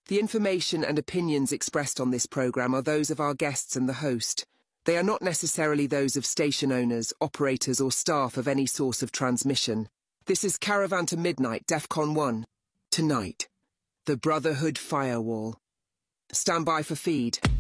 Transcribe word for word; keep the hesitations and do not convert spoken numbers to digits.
The information and opinions expressed on this program are those of our guests and the host. They are not necessarily those of station owners, operators or staff of any source of transmission. This is Caravan to Midnight, DEFCON one. Tonight, the Brotherhood Firewall. Stand by for feed.